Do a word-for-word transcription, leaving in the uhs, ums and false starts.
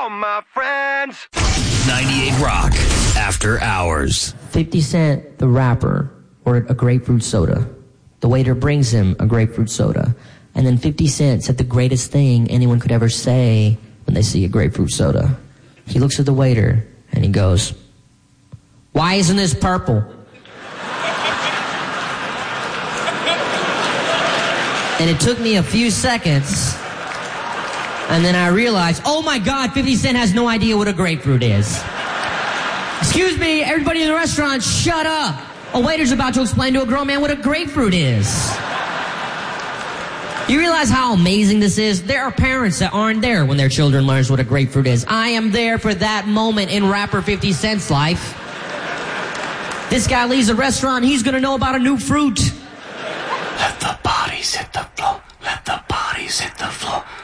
all my friends. ninety-eight Rock After Hours. fifty Cent, the rapper, ordered a grapefruit soda. The waiter brings him a grapefruit soda. And then fifty Cent said the greatest thing anyone could ever say when they see a grapefruit soda. He looks at the waiter and he goes, "Why isn't this purple?" And it took me a few seconds, and then I realized, oh my God, fifty Cent has no idea what a grapefruit is. Excuse me, everybody in the restaurant, shut up. A waiter's about to explain to a grown man what a grapefruit is. You realize how amazing this is? There are parents that aren't there when their children learns what a grapefruit is. I am there for that moment in rapper fifty Cent's life. This guy leaves a restaurant, he's gonna know about a new fruit. Let the bodies hit the floor. Let the bodies hit the floor.